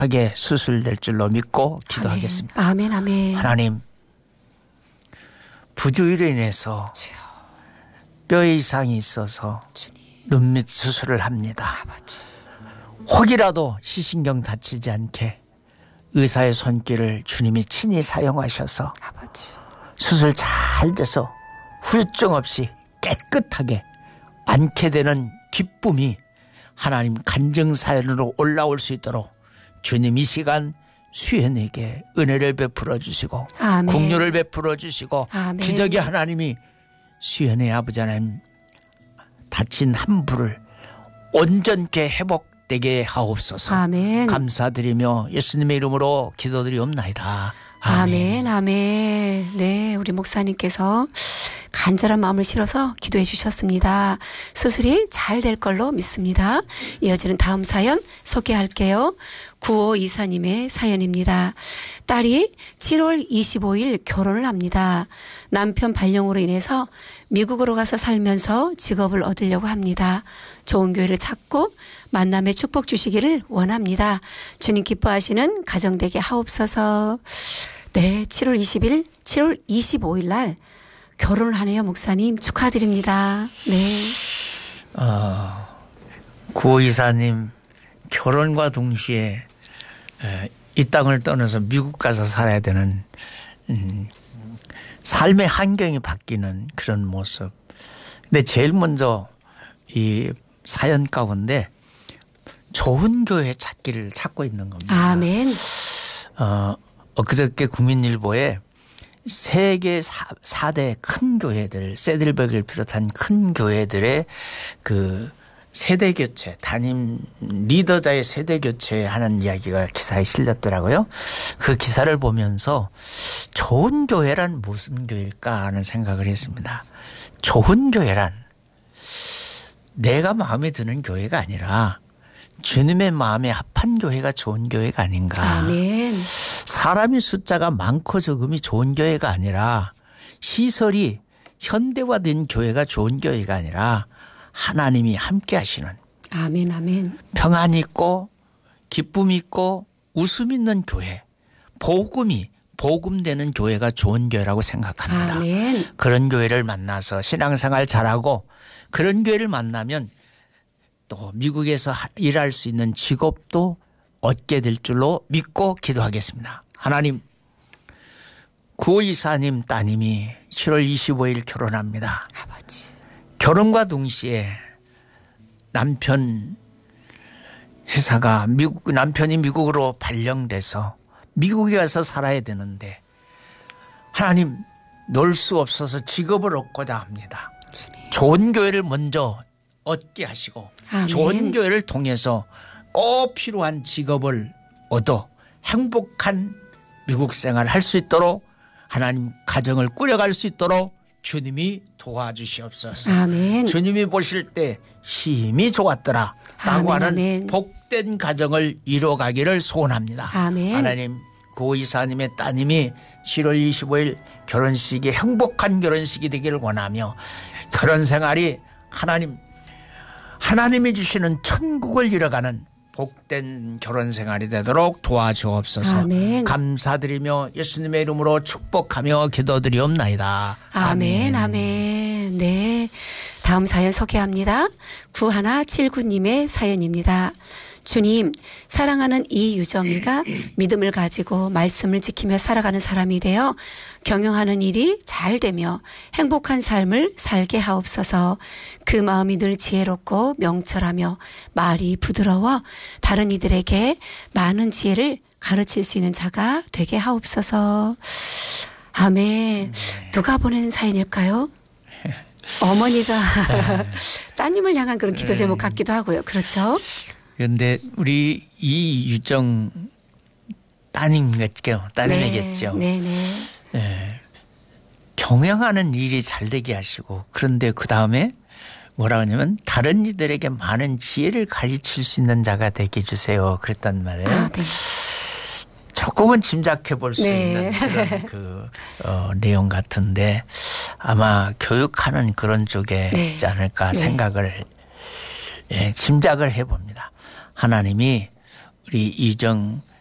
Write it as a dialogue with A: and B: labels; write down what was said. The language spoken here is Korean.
A: 하게 수술될 줄로 믿고 기도하겠습니다.
B: 아멘, 아멘.
A: 하나님, 부주의로 인해서 뼈에 이상이 있어서 눈밑 수술을 합니다.
B: 아버지.
A: 혹이라도 시신경 다치지 않게 의사의 손길을 주님이 친히 사용하셔서
B: 아버지.
A: 수술 잘 돼서 후유증 없이 깨끗하게 앉게 되는 기쁨이 하나님 간증사연으로 올라올 수 있도록 주님 이 시간 수연에게 은혜를 베풀어 주시고
B: 아멘.
A: 긍휼을 베풀어 주시고
B: 아멘.
A: 기적의 하나님이 수연의 아버지 하나님 다친 한 부를 온전케 회복되게 하옵소서.
B: 아멘.
A: 감사드리며 예수님의 이름으로 기도드리옵나이다.
B: 아멘, 아멘. 네, 우리 목사님께서 간절한 마음을 실어서 기도해 주셨습니다. 수술이 잘 될 걸로 믿습니다. 이어지는 다음 사연 소개할게요. 9524님의 사연입니다. 딸이 7월 25일 결혼을 합니다. 남편 발령으로 인해서 미국으로 가서 살면서 직업을 얻으려고 합니다. 좋은 교회를 찾고 만남의 축복 주시기를 원합니다. 주님 기뻐하시는 가정 되게 하옵소서. 네, 7월 20일, 7월 25일 날 결혼을 하네요. 목사님 축하드립니다. 네.
A: 9524님 결혼과 동시에 이 땅을 떠나서 미국 가서 살아야 되는 삶의 환경이 바뀌는 그런 모습. 근데 제일 먼저 이 사연 가운데 좋은 교회 찾기를 찾고 있는 겁니다.
B: 아멘.
A: 엊그저께 국민일보에 세계 4대 큰 교회들, 세들백을 비롯한 큰 교회들의 그 세대 교체, 담임 리더자의 세대 교체하는 이야기가 기사에 실렸더라고요. 그 기사를 보면서 좋은 교회란 무슨 교회일까 하는 생각을 했습니다. 좋은 교회란 내가 마음에 드는 교회가 아니라 주님의 마음에 합한 교회가 좋은 교회가 아닌가.
B: 아멘.
A: 사람의 숫자가 많고 적음이 좋은 교회가 아니라 시설이 현대화된 교회가 좋은 교회가 아니라 하나님이 함께 하시는
B: 아멘, 아멘.
A: 평안이 있고 기쁨이 있고 웃음 있는 교회, 복음되는 교회가 좋은 교회라고 생각합니다.
B: 아멘.
A: 그런 교회를 만나서 신앙생활 잘하고 그런 교회를 만나면 또 미국에서 일할 수 있는 직업도 얻게 될 줄로 믿고 기도하겠습니다. 하나님, 9524님 따님이 7월 25일 결혼합니다.
B: 아버지.
A: 결혼과 동시에 남편이 미국으로 발령돼서 미국에 가서 살아야 되는데 하나님 놀 수 없어서 직업을 얻고자 합니다. 좋은 교회를 먼저 얻게 하시고
B: 아멘.
A: 좋은 교회를 통해서 꼭 필요한 직업을 얻어 행복한 미국 생활을 할 수 있도록 하나님 가정을 꾸려갈 수 있도록 주님이 도와주시옵소서.
B: 아멘.
A: 주님이 보실 때 힘이 좋았더라 라고
B: 아멘,
A: 하는
B: 아멘.
A: 복된 가정을 이뤄가기를 소원합니다.
B: 아멘.
A: 하나님, 고이사님의 따님이 7월 25일 결혼식이 행복한 결혼식이 되기를 원하며 결혼 생활이 하나님이 주시는 천국을 이뤄가는 복된 결혼 생활이 되도록 도와주옵소서.
B: 아멘.
A: 감사드리며 예수님의 이름으로 축복하며 기도드리옵나이다.
B: 아멘, 아멘. 네. 다음 사연 소개합니다. 9179님의 사연입니다. 주님, 사랑하는 이유정이가 믿음을 가지고 말씀을 지키며 살아가는 사람이 되어 경영하는 일이 잘 되며 행복한 삶을 살게 하옵소서. 그 마음이 늘 지혜롭고 명철하며 말이 부드러워 다른 이들에게 많은 지혜를 가르칠 수 있는 자가 되게 하옵소서. 아멘. 누가 보낸 사연일까요? 어머니가 따님을 향한 그런 기도 제목 같기도 하고요. 그렇죠?
A: 그런데 우리 이유정 따님이겠죠.
B: 네네.
A: 네. 경영하는 일이 잘 되게 하시고 그런데 그 다음에 뭐라 하냐면 다른 이들에게 많은 지혜를 가르칠 수 있는 자가 되게 해주세요. 그랬단 말이에요.
B: 아, 네.
A: 조금은 짐작해 볼 수
B: 네.
A: 있는 그런 내용 같은데 아마 교육하는 그런 쪽에
B: 네.
A: 있지 않을까
B: 네.
A: 생각을 짐작을 해봅니다. 하나님이 우리 이정